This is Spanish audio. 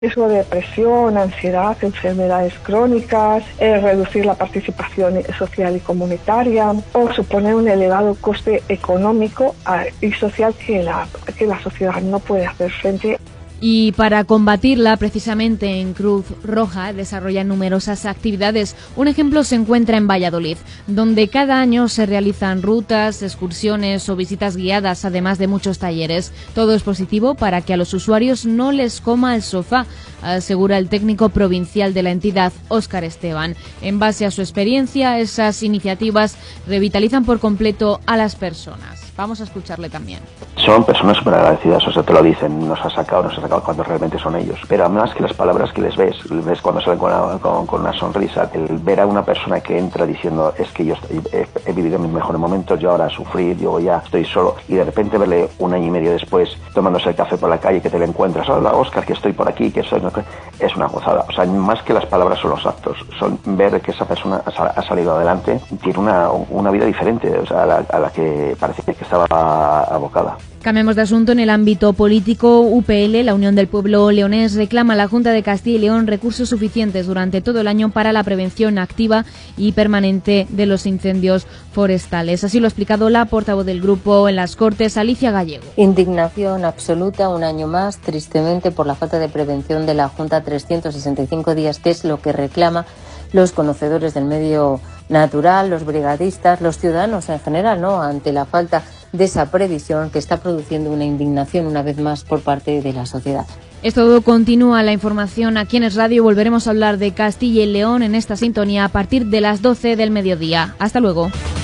Riesgo de depresión, ansiedad, enfermedades crónicas, reducir la participación social y comunitaria o suponer un elevado coste económico y social que la sociedad no puede hacer frente. Y para combatirla, precisamente en Cruz Roja desarrollan numerosas actividades. Un ejemplo se encuentra en Valladolid, donde cada año se realizan rutas, excursiones o visitas guiadas, además de muchos talleres. Todo es positivo para que a los usuarios no les coma el sofá, asegura el técnico provincial de la entidad, Óscar Esteban. En base a su experiencia, esas iniciativas revitalizan por completo a las personas. Vamos a escucharle también. Son personas súper agradecidas, o sea, te lo dicen, nos ha sacado cuando realmente son ellos. Pero más que las palabras que les ves cuando salen con una sonrisa, el ver a una persona que entra diciendo, es que yo he vivido mis mejores momentos, yo ahora sufrir, yo ya estoy solo, y de repente verle un año y medio después tomándose el café por la calle, que te lo encuentras, hola Óscar, que estoy por aquí, que soy... es una gozada. O sea, más que las palabras son los actos, son ver que esa persona ha salido adelante, tiene una vida diferente, o sea, a la que parecía que estaba abocada. Cambiamos de asunto. En el ámbito político, UPL, la Unión del Pueblo Leonés, reclama a la Junta de Castilla y León recursos suficientes durante todo el año para la prevención activa y permanente de los incendios forestales. Así lo ha explicado la portavoz del grupo en las Cortes, Alicia Gallego. Indignación absoluta un año más, tristemente, por la falta de prevención de la Junta 365 días, que es lo que reclama los conocedores del medio natural, los brigadistas, los ciudadanos en general, ¿no?, ante la falta de esa previsión que está produciendo una indignación una vez más por parte de la sociedad. Es todo, continúa la información aquí en Es Radio. Volveremos a hablar de Castilla y León en esta sintonía a partir de las 12 del mediodía. Hasta luego.